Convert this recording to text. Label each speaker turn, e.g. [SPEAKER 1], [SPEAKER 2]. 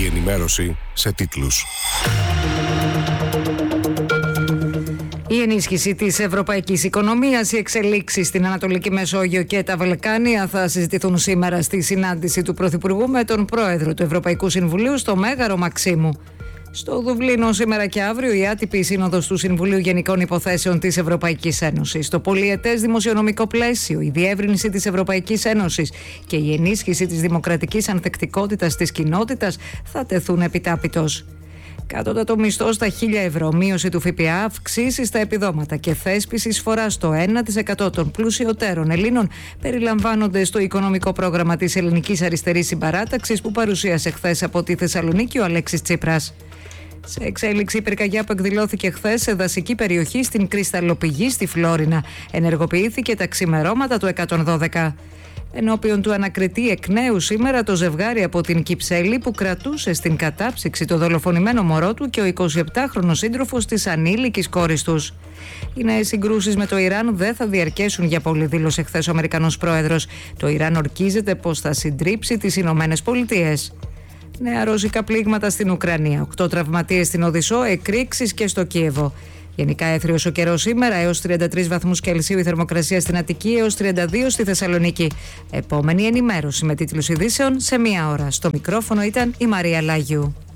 [SPEAKER 1] Η ενημέρωση σε τίτλους.
[SPEAKER 2] Η ενίσχυση της ευρωπαϊκής οικονομίας, οι εξελίξεις στην Ανατολική Μεσόγειο και τα Βαλκάνια θα συζητηθούν σήμερα στη συνάντηση του Πρωθυπουργού με τον Πρόεδρο του Ευρωπαϊκού Συμβουλίου στο Μέγαρο Μαξίμου. Στο Δουβλίνο σήμερα και αύριο η άτυπη σύνοδος του Συμβουλίου Γενικών Υποθέσεων της Ευρωπαϊκής Ένωσης. Το πολυετές δημοσιονομικό πλαίσιο, η διεύρυνση της Ευρωπαϊκής Ένωσης και η ενίσχυση της δημοκρατικής ανθεκτικότητας της κοινότητας θα τεθούν επιτάπητος. Κατώτατο μισθό στα 1.000 ευρώ, μείωση του ΦΠΑ, αυξήσεις στα επιδόματα και θέσπιση εισφορά στο 1% των πλουσιωτέρων Ελλήνων περιλαμβάνονται στο οικονομικό πρόγραμμα της Ελληνικής Αριστερής Συμπαράταξης που παρουσίασε χθες από τη Θεσσαλονίκη ο Αλέξης Τσίπρας. Σε εξέλιξη, η πυρκαγιά που εκδηλώθηκε χθες σε δασική περιοχή στην Κρυσταλλοπηγή στη Φλόρινα ενεργοποιήθηκε τα ξημερώματα του 112. Ενώπιον του ανακριτή εκ νέου σήμερα το ζευγάρι από την Κυψέλη που κρατούσε στην κατάψυξη το δολοφονημένο μωρό του και ο 27χρονος σύντροφος της ανήλικης κόρης τους. Οι νέες συγκρούσεις με το Ιράν δεν θα διαρκέσουν για πολύ, δήλωσε χθες ο Αμερικανός πρόεδρος. Το Ιράν ορκίζεται πως θα συντρίψει τις Ηνωμένες Πολιτείες. Νέα ρώσικα πλήγματα στην Ουκρανία, 8 τραυματίες στην Οδυσσό, εκρήξεις και στο Κίεβο. Γενικά έθριος ο καιρός σήμερα, έως 33 βαθμούς Κελσίου η θερμοκρασία στην Αττική, έως 32 στη Θεσσαλονίκη. Επόμενη ενημέρωση με τίτλους ειδήσεων σε 1 ώρα. Στο μικρόφωνο ήταν η Μαρία Λάγιου.